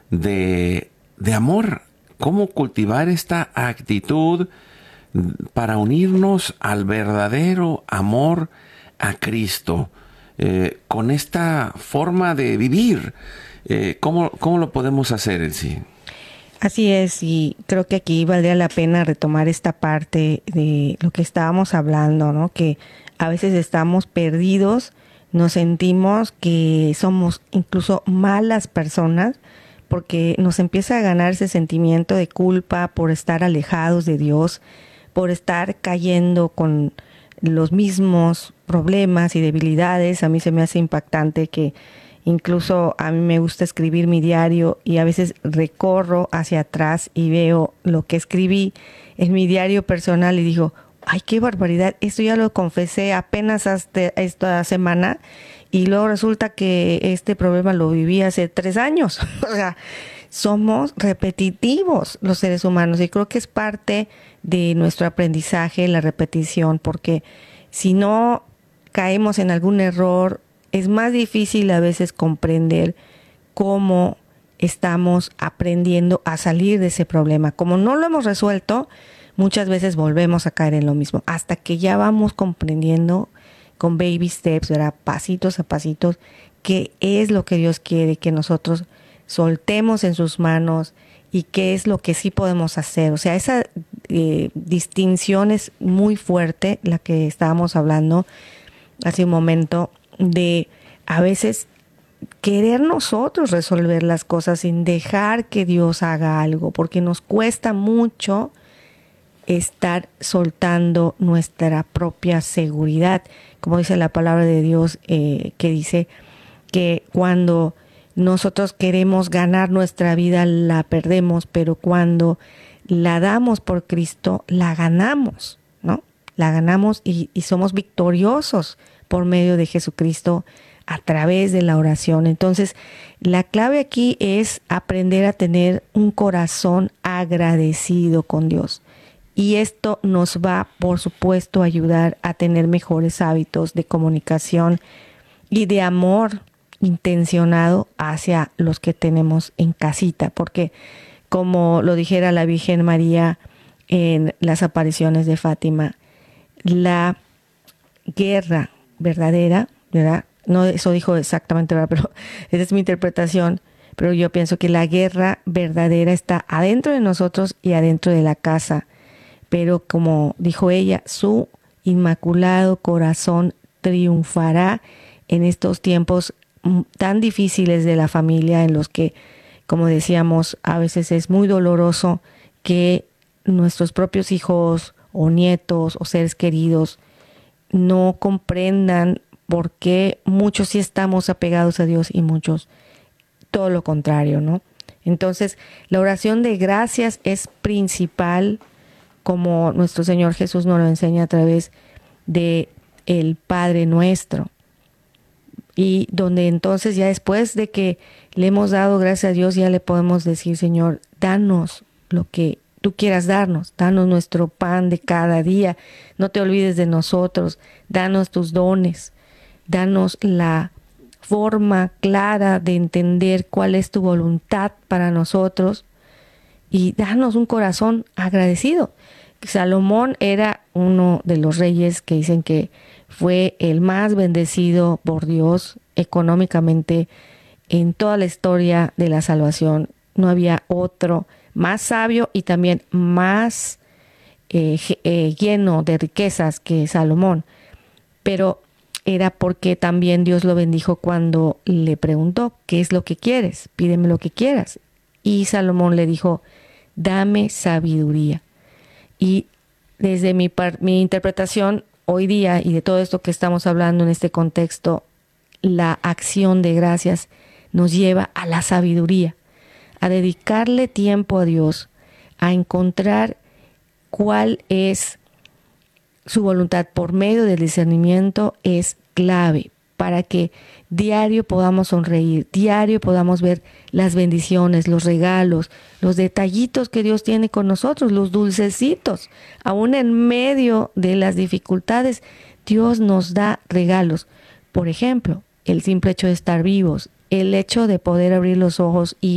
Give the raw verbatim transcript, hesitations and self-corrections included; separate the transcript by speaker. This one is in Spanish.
Speaker 1: de, de amor. ¿Cómo cultivar esta actitud para unirnos al verdadero amor a Cristo? Eh, con esta forma de vivir, eh, ¿cómo, ¿cómo lo podemos hacer en sí?
Speaker 2: Así es, y creo que aquí valdría la pena retomar esta parte de lo que estábamos hablando, ¿no? Que a veces estamos perdidos, nos sentimos que somos incluso malas personas, porque nos empieza a ganar ese sentimiento de culpa por estar alejados de Dios, por estar cayendo con los mismos problemas y debilidades. A mí se me hace impactante que incluso a mí me gusta escribir mi diario y a veces recorro hacia atrás y veo lo que escribí en mi diario personal y digo, ay, qué barbaridad, esto ya lo confesé apenas hasta esta semana y luego resulta que este problema lo viví hace tres años. O sea, somos repetitivos los seres humanos y creo que es parte de nuestro aprendizaje la repetición, porque si no caemos en algún error, es más difícil a veces comprender cómo estamos aprendiendo a salir de ese problema. Como no lo hemos resuelto, muchas veces volvemos a caer en lo mismo, hasta que ya vamos comprendiendo con baby steps, ¿verdad? Pasitos a pasitos, qué es lo que Dios quiere que nosotros soltemos en sus manos y qué es lo que sí podemos hacer. O sea, esa eh, distinción es muy fuerte, la que estábamos hablando hace un momento, de a veces querer nosotros resolver las cosas sin dejar que Dios haga algo, porque nos cuesta mucho estar soltando nuestra propia seguridad. Como dice la palabra de Dios, eh, que dice que cuando nosotros queremos ganar nuestra vida, la perdemos, pero cuando la damos por Cristo, la ganamos, ¿no? La ganamos y, y somos victoriosos por medio de Jesucristo a través de la oración. Entonces, la clave aquí es aprender a tener un corazón agradecido con Dios. Y esto nos va, por supuesto, a ayudar a tener mejores hábitos de comunicación y de amor intencionado hacia los que tenemos en casita. Porque, como lo dijera la Virgen María en las apariciones de Fátima, la guerra verdadera, ¿verdad? No, eso dijo exactamente, ¿verdad? Pero esa es mi interpretación. Pero yo pienso que la guerra verdadera está adentro de nosotros y adentro de la casa. Pero como dijo ella, su inmaculado corazón triunfará en estos tiempos tan difíciles de la familia, en los que, como decíamos, a veces es muy doloroso que nuestros propios hijos o nietos o seres queridos no comprendan por qué muchos sí estamos apegados a Dios y muchos todo lo contrario, ¿no? Entonces, la oración de gracias es principal, como nuestro Señor Jesús nos lo enseña a través de el Padre Nuestro. Y donde entonces ya después de que le hemos dado gracias a Dios, ya le podemos decir, Señor, danos lo que tú quieras darnos, danos nuestro pan de cada día, no te olvides de nosotros, danos tus dones, danos la forma clara de entender cuál es tu voluntad para nosotros y danos un corazón agradecido. Salomón era uno de los reyes que dicen que fue el más bendecido por Dios económicamente en toda la historia de la salvación. No había otro más sabio y también más eh, eh, lleno de riquezas que Salomón. Pero era porque también Dios lo bendijo cuando le preguntó, ¿qué es lo que quieres? Pídeme lo que quieras. Y Salomón le dijo, dame sabiduría. Y desde mi, par, mi interpretación hoy día y de todo esto que estamos hablando en este contexto, la acción de gracias nos lleva a la sabiduría, a dedicarle tiempo a Dios, a encontrar cuál es su voluntad por medio del discernimiento. Es clave para que diario podamos sonreír, diario podamos ver las bendiciones, los regalos, los detallitos que Dios tiene con nosotros, los dulcecitos. Aún en medio de las dificultades, Dios nos da regalos. Por ejemplo, el simple hecho de estar vivos, el hecho de poder abrir los ojos y